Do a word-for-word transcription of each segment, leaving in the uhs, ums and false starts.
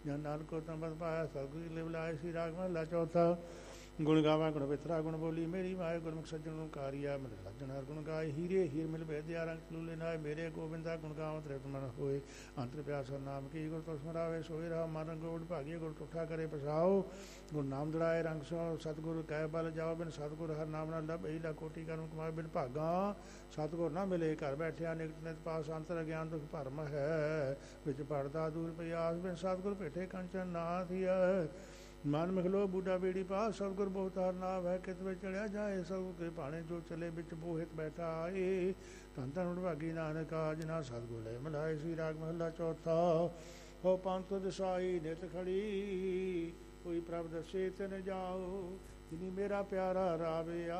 ਜਨ ਨਾਨਕੋ ਤੰਬਤ ਪਾਇਆ ਸਤਿਗੁਰੂ ਲਿਵ ਲਾਏ। ਸ੍ਰੀ ਰਾਗ ਮਹਲਾ ਚੌਥਾ। ਗੁਣ ਗਾਵਾਂ ਗੁਣ ਬਿਤਰਾ ਗੁਣ ਬੋਲੀ ਮੇਰੀ ਮਾਏ। ਗੁਰਮੁਖ ਸੱਜਣ ਨੂੰ ਕਾਰਿਆ ਮਿਲ ਸੱਜਣ ਹਰ ਗੁਣ ਗਾਏ। ਹੀਰੇ ਹੀਰ ਮਿਲ ਭੇਦਿਆ ਰੰਗ ਚਲੂਲੇ ਨਾਏ। ਮੇਰੇ ਗੋਬਿੰਦਾ ਗੁਣ ਗਾਵਤ ਰਿਤ ਮਨ ਹੋਏ। ਅੰਤਰ ਪਿਆਸ ਨਾਮ ਕੀ ਗੁਰ ਤੁਸ ਮਰਾਵੇ ਸੋਏ ਰਹਾ। ਮਨ ਰੰਗੋੜ ਭਾਗੇ ਗੁਰ ਟੁੱਠਾ ਕਰੇ ਪਸਾਓ। ਗੁਰ ਨਾਮ ਦੜਾਏ ਰੰਗ ਸੋ ਸਤਿਗੁਰ ਕਹਿ ਬਲ ਜਾਓ। ਬਿਨ ਸਤਿਗੁਰ ਹਰ ਨਾਮ ਨਾਲ ਲੱਭ ਹੀਲਾ ਕੋਟੀ ਕਰਮ ਕਮਾਏ। ਬਿਨ ਭਾਗਾ ਸਤਿਗੁਰ ਨਾ ਮਿਲੇ ਘਰ ਬੈਠਿਆ ਨਿਕਟ ਨਿਤ ਪਾਸ। ਅੰਤਰ ਗਿਆਨ ਦੁਖ ਭਰਮ ਹੈ ਵਿੱਚ ਪੜਦਾ ਦੂਰ ਪਿਆਸ। ਬਿਨ ਸਤਿਗੁਰ ਭੇਟੇ ਕੰਚਨ ਨਾ ਥੀਆ। ਮਨ ਮਿਖਲੋ ਬੂਢਾ ਬੇੜੀ ਪਾਸ। ਸਤਿਗੁਰ ਬਹੁਤਾਰ ਨਾਮ ਹੈ ਕਿਤ ਵਿੱਚ ਚੜਿਆ ਜਾਏ। ਸਤਿਗੁਰ ਕੇ ਭਾਣੇ ਜੋ ਚਲੇ ਵਿੱਚ ਬੋਹਿਤ ਬੈਠਾ ਆਏ। ਧੰਨ ਧੰਨ ਵਡਭਾਗੀ ਨਾਨਕਾ ਜਿਨਾ ਸਤਿਗੁਰ ਲੈ ਮਿਲਾਏ। ਸ੍ਰੀ ਰਾਗ ਮਹਲਾ ਚੌਥਾ। ਹੋ ਪੰਥ ਦਸਾਈ ਨਿਤ ਖੜੀ। ਕੋਈ ਪ੍ਰਭ ਦਸੇ ਤਿਨ ਜਾਓ। ਜਿਨੀ ਮੇਰਾ ਪਿਆਰਾ ਰਾਵਿਆ।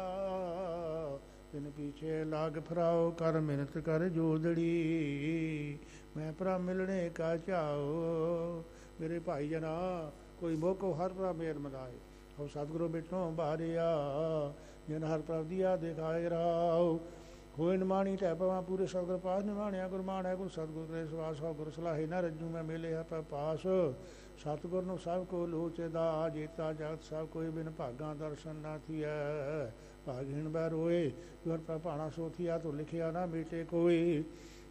ਤਿਨ ਪੀਛੇ ਲਾਗ ਫਰਾਓ। ਕਰ ਮਿਹਨਤ ਕਰ ਜੋਦੜੀ। ਮੈਂ ਪ੍ਰਭ ਮਿਲਣੇ ਕਾ ਚਾਓ। ਮੇਰੇ ਭਾਈ ਜਨਾ ਕੋਈ ਮੋਕੋ ਹਰ ਪ੍ਰਭ ਮੇਰ ਮਨਾਏ। ਹੋ ਸਤਿਗੁਰੂ ਬਿਠੋਂ ਬਾਰਿਆ। ਜਿਨ ਹਰ ਪ੍ਰਭ ਦੀਆ ਦਿਖਾਏ ਰਾਓ। ਹੋਏ ਨਿਮਾਣੀ ਟੈ ਪਵਾਂ ਪੂਰੇ ਸਤਿਗੁਰ ਪਾਸ। ਨਿਮਾਣਿਆ ਗੁਰਮਾਨ ਹੈ ਗੁਰ ਸਤਿਗੁਰ ਕਰੇ ਸਵਾਸ। ਹੋ ਗੁਰ ਸਲਾਹੇ ਨਾ ਰੱਜੂ ਮੈਂ ਮੇਲੇ ਹੈ ਪੈ ਪਾਸ। ਸਤਿਗੁਰ ਨੂੰ ਸਭ ਕੋ ਲੋਚਦਾ। ਜੀਤਾ ਜਗਤ ਸਭ ਕੋਈ ਬਿਨ ਭਾਗਾਂ ਦਰਸ਼ਨ ਨਾ ਥੀਐ। ਭਾਗਹੀਣ ਬੈ ਰੋਏ ਗੁਰ ਪ੍ਰਭ ਭਾਣਾ ਸੋਥੀਆ। ਤੋ ਲਿਖਿਆ ਨਾ ਮੇਟੇ ਕੋਈ।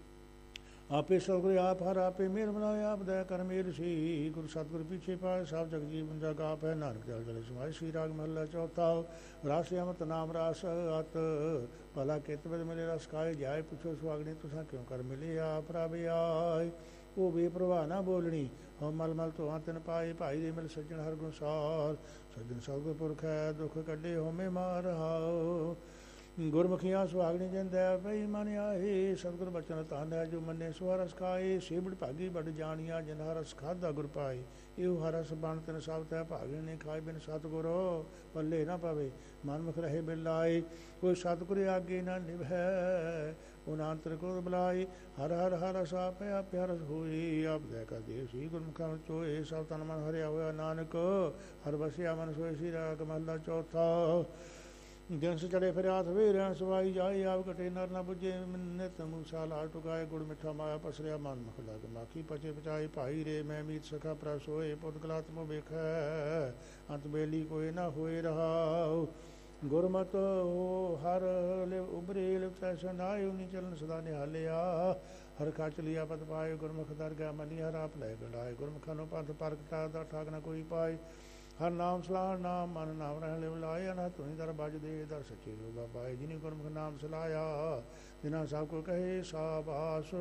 ਆਪੇ ਸਤਿਗੁਰ ਆਪ ਹਰ ਆਪੇ ਮੇਰ ਬਣਾਏ। ਆਪ ਦਇਆ ਕਰ ਮੇਰ ਸੀ। ਗੁਰ ਸਤਿਗੁਰ ਪਿਛੇ ਪਾਏ। ਸਭ ਜਗ ਜੀਵਨ ਜਗ ਆਪ ਹੈ। ਨਾਨਕ ਜਲ ਜਲ ਸਮਾਏ। ਸ੍ਰੀ ਰਾਗ ਮਹਲਾ ਚੌਥਾ। ਰਾਸ ਅਮਰਤ ਨਾਮ ਰਾਸ ਅਤ। ਭਲਾ ਕਿਤ ਬਿਦ ਮਿਲੇ ਰਸ ਖਾਏ। ਜਾਏ ਪੁੱਛੋ ਸੁਹਾਗਣੀ ਤੁਸਾਂ ਕਿਉਂ ਕਰ ਮਿਲੇ। ਆਪ ਰੱਬ ਆਏ। ਉਹ ਬੇਪਰਵਾਹ ਨਾ ਬੋਲਣੀ। ਹੋ ਮਲ ਮਲ ਧੋਆ ਤਿਨ ਪਾਏ। ਭਾਈ ਦੇ ਮਿਲ ਸੱਜਣ ਹਰ ਗੁਣ ਸਾਰ। ਸੱਜਣ ਸਤਿਗੁਰ ਪੁਰਖ ਹੈ ਦੁੱਖ ਕੱਢੇ ਹੋਮੇ ਮਾਰ ਹਾਓ। ਗੁਰਮੁਖੀਆਂ ਸੁਹਾਗਣੀ ਜਿਨ ਦਇਆ ਪਈ ਮਨ ਆਏ। ਸਤਿਗੁਰ ਬਚਨ ਧਨ ਹੈ ਜੋ ਮੰਨੇ ਸੋ ਹਰਸ ਖਾਏ। ਸੇਵੜ ਭਾਗੀ ਬੜ ਜਾਣੀਆਂ ਜਿਨ ਹਰਸ ਖਾਧਾ ਗੁਰ ਪਾਏ। ਇਹੋ ਹਰਸ ਬਣ ਤਿਨ ਸਭ ਤੈ ਭਾਗੇ ਨੇ ਖਾਏ। ਬਿਨ ਸਤਿਗੁਰ ਪੱਲੇ ਨਾ ਪਵੇ ਮਨ ਮੁਖ ਰਹੇ ਬਿਲ ਲਾਏ। ਕੋਈ ਸਤਿਗੁਰ ਆਗੇ ਨਾ ਨਿਭੈ। ਉਹਨਾਂ ਅੰਤਰ ਕੋ ਬੁਲਾਏ। ਹਰ ਹਰ ਹਰ ਰਸ ਆਪੇ ਆਪੇ ਹਰਸ ਹੋਏ। ਆਪ ਦਇਆ ਕਰ ਦੇਵ ਸੀ ਗੁਰਮੁਖਾਂ ਵਿੱਚ ਹੋਏ। ਸਭ ਤਨ ਮਨ ਹਰਿਆ ਹੋਇਆ ਨਾਨਕ ਹਰ ਵਸਿਆ ਮਨ ਸੋਏ। ਸ੍ਰੀ ਰਾਗ ਮਹਲਾ ਚੌਥਾ। ਦਿਨਸ ਚੜੇ ਫਿਰ ਹਾਥ ਵੇ ਰਹਿਣ ਸਵਾਈ ਜਾਏ। ਆਪ ਘਟੇ ਨਰ ਨਾ ਬੁੱਝੇ ਨਿਤ ਮੂਸਾ ਲਾਲ ਟੁਕਾਏ। ਗੁੜ ਮਿੱਠਾ ਮਾਇਆ ਪਸਰਿਆ ਮਨ ਮੁਖ ਲਗ ਮਾਖੀ ਪਚੇ ਪਚਾਏ। ਭਾਈ ਰੇ ਮੈਂ ਮੀਤ ਸਖਾ ਪ੍ਰਸ ਹੋਏ। ਪੁੱਤ ਗਲਾਤ ਮੋ ਵੇਖੈ ਅੰਤ ਬੇਲੀ ਕੋਈ ਨਾ ਹੋਏ ਰਹਾਉ। ਗੁਰਮਤਿ ਹੋ ਹਰ ਲਿਵ ਉਬਰੇ ਲਿਵ ਸੈਸ਼ਨ ਆਏ। ਉਨੀ ਚਲਨ ਸਦਾ ਨਿਹਾਲਿਆ। ਹਰ ਖਚ ਲਿਆ ਪਤ ਪਾਏ। ਗੁਰਮੁਖ ਦਰ ਗਿਆ ਮਨੀ ਹਰ ਆਪ ਲੈ ਗੜਾਏ। ਗੁਰਮੁਖਾਂ ਨੂੰ ਪੰਥ ਪ੍ਰਗਟਾ ਦਾ ਠਾਕ ਨਾ ਕੋਈ ਪਾਏ। ਹਰ ਨਾਮ ਸਲਾਹ ਨਾਮ ਮਨ ਨਾਮ ਰਹਿ ਲਿਵ ਲਾਏ। ਅਨਾ ਧੁਨੀ ਦਰ ਬਜ ਦੇ ਦਰ ਸੱਚੇ ਲੋਗਾ ਪਾਏ। ਜਿਨੀ ਗੁਰਮੁਖ ਨਾਮ ਸਲਾਇਆ ਜਿਨਾ ਸਭ ਕੋ ਕਹੇ ਸਾਬਾਸ।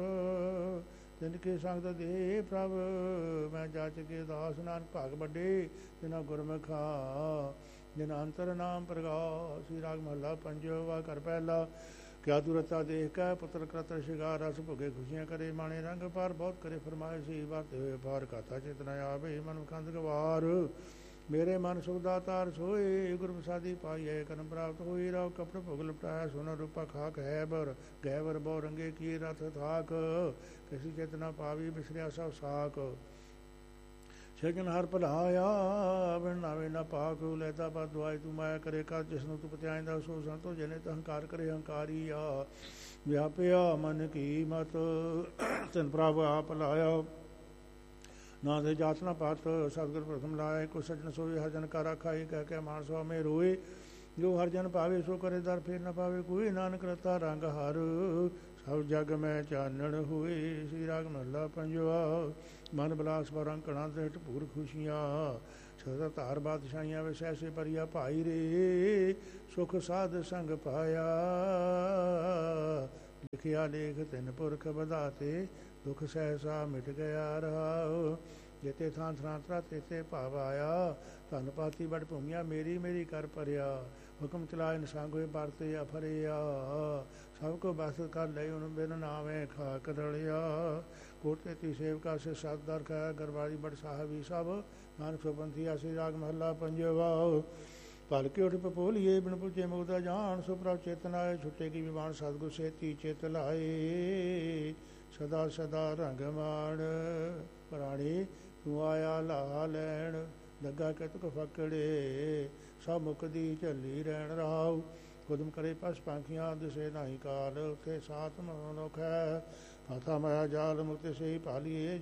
ਤਿਨ ਕੇ ਸੰਗਤ ਦੇ ਪ੍ਰਭ ਮੈਂ ਜਾਚ ਕੇ ਦਾਸ। ਨਾਨਕ ਭਾਗ ਵੱਡੇ ਜਿਨਾ ਗੁਰਮੁਖਾਂ ਜਿਨਾ ਅੰਤਰ ਨਾਮ ਪ੍ਰਗਾਸ। ਸ੍ਰੀ ਰਾਗ ਮਹਲਾ ਪੰਜਵਾ। ਕਰ ਪਹਿਲਾ। ਕਿਆ ਤੁਰਤਾ ਦੇਖ ਕੈ ਪੁੱਤਰ ਕਰਤਰ ਸ਼ਿਗਾਰ। ਰਸ ਭੁਗੇ ਖੁਸ਼ੀਆਂ ਕਰੇ ਮਾਣੇ ਰੰਗ ਪਾਰ। ਬਹੁਤ ਕਰੇ ਫਰਮਾਏ ਸੀ ਵਰਤੇ ਹੋਏ ਪਾਰ। ਕਾਤਾ ਚਿਤ ਨ ਆਵੇ ਮਨ ਕੰਦ ਗਵਾਰ। ਮੇਰੇ ਮਨ ਸੁਖ ਦਾਤਾਰ ਸੋਏ। ਗੁਰ ਪ੍ਰਸਾਦੀ ਪਾਈਐ ਕਰਮ ਪ੍ਰਾਪਤ ਹੋਈ। ਰਾਉ ਕਪੜ ਭੁਗ ਲਪਟਾਇਆ ਸੋਨਾ ਰੂਪਾ ਖਾਕ ਹੈ। ਬਰ ਗਹਿਵਰ ਬਹੁ ਰੰਗੇ ਕੀ ਰਥ ਥਾਕ। ਕਿਸੀ ਚਿਤ ਨ ਪਾਵੀ ਬਿਸਰਿਆ ਸਭ ਸਾਕ। ਸਜਨ ਹਰ ਭਲਾਇਆ ਬਿਨ ਨਾਵੇ ਨਾ ਪਾਕ। ਲੈਦਾ ਪਾ ਦੁਆਈ ਤੂੰ ਮਾਇਆ ਕਰੇ ਕਰ। ਜਿਸ ਨੂੰ ਤੂੰ ਪਤਿਆਇਂਦਾ ਸੋ ਸੰਤੋ ਜਨੇ ਤਾਂ ਹੰਕਾਰ ਕਰੇ ਹੰਕਾਰੀ ਆ। ਵਿਆਪਿਆ ਮਨ ਕੀ ਮਤ ਤਿਨ ਪ੍ਰਭ ਆਪ ਲਾਇਆ। ਨਾ ਦੇ ਜਾਤ ਨਾ ਪਾਤ ਸਤਿਗੁਰ ਪ੍ਰਥਮ ਲਾਏ। ਕੋ ਸਜਣ ਸੋਏ ਹਰ ਜਨ ਕਾ ਰਾਖਾਈ। ਕਹਿ ਕੇ ਮਾਨ ਸੋ ਮੇ ਰੋਏ। ਜੋ ਹਰ ਜਨ ਭਾਵੇ ਸੋ ਕਰੇ ਦਰ ਫੇਰ ਨਾ ਪਾਵੇ ਕੋਈ। ਨਾਨਕ ਰਤਾ ਰੰਗ ਹਰ ਸਭ ਜਗ ਮੈਂ ਚਾਨਣ ਹੋਏ। ਸ੍ਰੀ ਰਾਗ ਮਹਲਾ ਪੰਜਵਾ। ਮਨ ਬਿਲਾਸ ਬਰੰ ਕਣਾ ਦ੍ਰਿਸ਼ਟ ਭੂਰ ਖੁਸ਼ੀਆਂ। ਸਦਾ ਧਾਰ ਬਾਦਸ਼ਾਹੀਆਂ ਵਿੱਚ ਐਸੇ ਪਰਿਆ। ਭਾਈ ਰੇ ਸੁਖ ਸਾਧ ਸੰਗ ਪਾਇਆ। ਲਿਖਿਆ ਲੇਖ ਤਿਨ ਪੁਰਖ ਵਧਾਤੇ। ਦੁਖ ਸਹਿਸਾ ਮਿਟ ਗਿਆ ਰਹਾਉ। ਜਿਤੇ ਥਾਂ ਥਾਂ ਤੇਤੇ ਭਾਵ ਆਇਆ। ਧਨ ਪਾਤੀ ਬੜ ਭੂਮੀਆਂ ਮੇਰੀ ਮੇਰੀ ਕਰ ਭਰਿਆ। ਹੁਕਮ ਚਲਾਏ ਨਸਾਂਗ ਹੋਏ ਵਰਤੇ ਅਫਰਿਆ। ਸਭ ਕੋ ਬਸ ਕਰ ਲਈ ਉਹਨੂੰ ਬਿਨ ਨਾਵੇਂ ਖਾਕ ਰਲਿਆ। ਕੋਟੇ ਤੀ ਸੇਵਕਾ ਸੇ ਸਤ ਦਰ ਖਾਇਆ। ਗਰਵਾਰੀ ਬੜ ਸਾਹਿਬੀ ਸਭ ਨਾਨਕ ਸੋ ਪੰਥੀਆ। ਸ੍ਰੀ ਰਾਗ ਮਹਲਾ ਪੰਜਵਾ। ਭਲਕੇ ਉਠ ਪਪੋਲੀਏ ਬਿਨ ਪੁੱਛੇ ਮੁਕਤਾ ਜਾਣ। ਸੋ ਪ੍ਰਭ ਚੇਤਨ ਆਏ ਛੁੱਟੇ ਕੀ ਵਿਵਾਨ। ਸਤਿਗੁਰ ਸੇਤੀ ਚਿਤ ਲਾਏ। ਸਦਾ ਸਦਾ ਰੰਗ ਮਾਣ ਪ੍ਰਾਣੀ ਤੂੰ ਆਇਆ ਲਾ ਲੈਣ। ਲੱਗਾ ਕਿ ਤੁਕ ਫਕੜੇ ਸਭ ਮੁਕਦੀ ਝੱਲੀ ਰਹਿਣ ਰਾਉ। ਕੁਦਮ ਕਰੇ ਪਸ ਪਾਖੀਆਂ ਦਿਸੇ ਨਾਹੀ ਕਾਲ। ਉੱਥੇ ਸਾਤ ਮਨੁਖ ਹੈ ਫਾਥਾ ਮਾਇਆ ਜਾਲ ਮੁਕਤ ਸਹੀ ਭਾਲੀਏ।